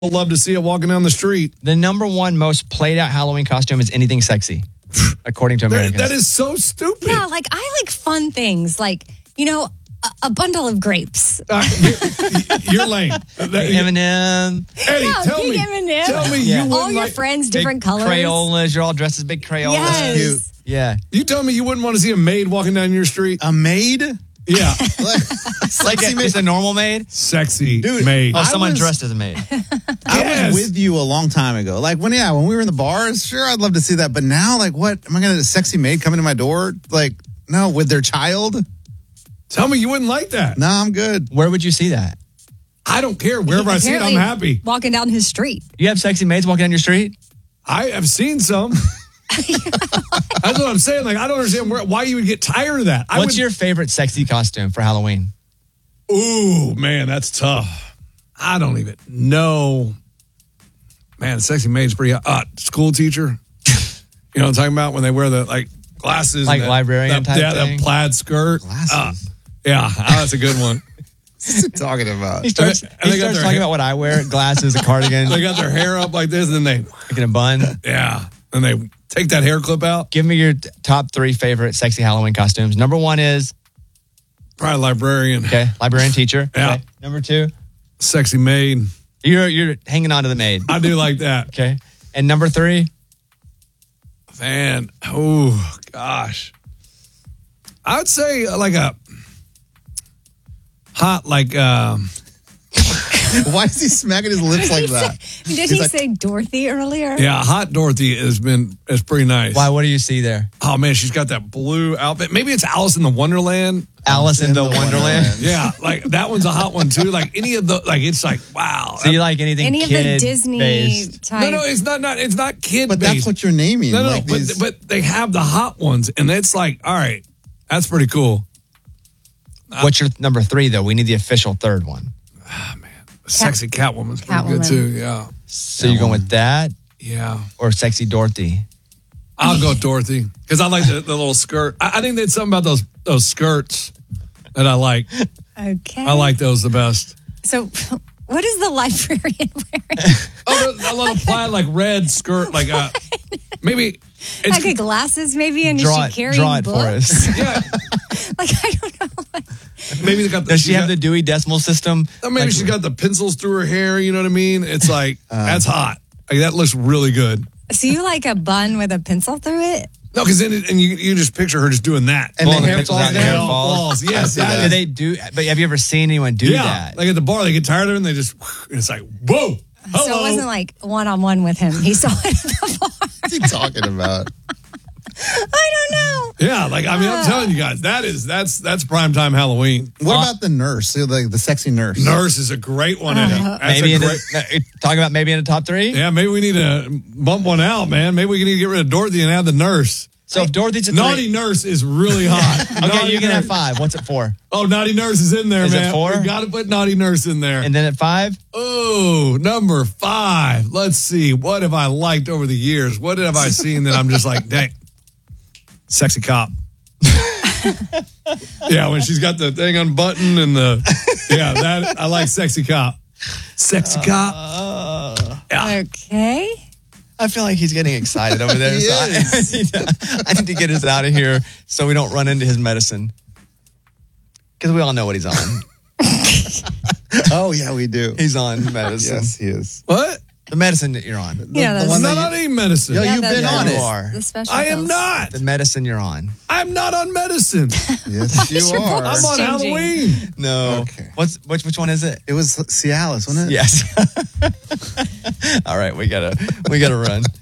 love to see it walking down the street. The number one most played out Halloween costume is anything sexy, according to Americans. That is so stupid. Yeah, like I like fun things, like a bundle of grapes. You're lame. M&M. Eddie, Yeah, tell big me. M&M. Tell me Yeah. you wouldn't All your like. friends, different colors. Crayolas. You're all dressed as big Crayolas. Yes. Cute. Yeah. You tell me you wouldn't want to see a maid walking down your street. A maid? Yeah, Like just a normal maid? sexy Dude, maid. Oh, someone was- dressed as a maid. I Yes. was with you a long time ago. Like when we were in the bars, sure, I'd love to see that. But now, like, what? Am I going to a sexy maid coming to my door? Like, no, with their child? Tell me you wouldn't like that. No, I'm good. Where would you see that? I don't care. Wherever I see it, I'm Apparently happy. Walking down his street. You have sexy maids walking down your street? I have seen some. That's what I'm saying. Like, I don't understand why you would get tired of that. What's your favorite sexy costume for Halloween? Ooh, man, that's tough. I don't even know. Man, sexy maid's pretty hot. School teacher. You know what I'm talking about? When they wear the glasses. Like and librarian type thing? that plaid skirt. Glasses. That's a good one. What's he talking about? He starts, And they got their talking hair- about what I wear, glasses, a cardigan, They got their hair up like this, and then in a bun. and they take that hair clip out. Give me your top three favorite sexy Halloween costumes. Number one is, Probably librarian. okay, librarian teacher. Yeah. Okay. Number two, Sexy maid. you're hanging on to the maid. I do like that. Okay. And number three, Man, oh gosh, I would say like a hot Why is he smacking his lips like that? Did he say Dorothy earlier? yeah, hot Dorothy is pretty nice. why? What do you see there? Oh man, she's got that blue outfit. Maybe it's Alice in the Wonderland. Alice in the Wonderland. Yeah, like that one's a hot one too. Like any of the it's like wow. So you like anything Any of the kid Disney based? type? No, it's not kid But based. that's what you're naming. No, like these- but they have the hot ones, and it's like all right, that's pretty cool. What's your number three though? We need the official third one. Sexy Catwoman's pretty good Catwoman. too. Yeah, So you're going with that yeah. or sexy Dorothy? I'll go Dorothy because I like the little skirt. I think there's something about those skirts that I like. Okay. I like those the best. So, what is the librarian wearing? Oh, a little plaid red skirt, maybe. It's, Like glasses, maybe, and is Draw she carrying it for books? us. yeah, Like I don't know. maybe they got. Does she have the Dewey Decimal System? Maybe she's got the pencils through her hair. You know what I mean? It's like that's hot. Like that looks really good. So you like a bun with a pencil through it? No, because then you just picture her just doing that, And the Pulling hair pencils falls out and the hair down. falls. Yes, see that that. Do is- they do? But have you ever seen anyone do yeah. that? Like at the bar, they get tired of it and they just. And it's like whoa. Hello. So it wasn't like one-on-one with him. He saw it at the bar. What's he talking about? I don't know. Yeah, I'm telling you guys, that's primetime Halloween. What about the nurse? So, like the sexy nurse. Nurse is a great one. Eddie. That's Maybe a in great. talking about maybe in the top three. Yeah, maybe we need to bump one out, man. Maybe we need to get rid of Dorothy and add the nurse. So if Dorothy's a Naughty three, nurse is really hot. okay, Naughty you can nurse. have five. What's it for? Oh, naughty nurse is in there, Is it man. 4? We got to put naughty nurse in there. And then at 5, Oh, number 5. Let's see. What have I liked over the years? What have I seen that I'm just like, dang, sexy cop. Yeah, when she's got the thing unbuttoned and that I like sexy cop. Sexy cop. Yeah. Okay. I feel like he's getting excited over there. He so is. I need to get us out of here so we don't run into his medicine. Because we all know what he's on. Oh, yeah, we do. He's on medicine. Yes, he is. What? The medicine that you're on. Yeah, the that's one I'm that not on any medicine. Yo, you've that's been the- on You it. are. The special I am pills. not. The medicine you're on. I'm not on medicine. Yes, you your are. I'm on Changing. Halloween. No. Okay. Which one is it? It was Cialis, wasn't it? Yes. All right, we gotta run.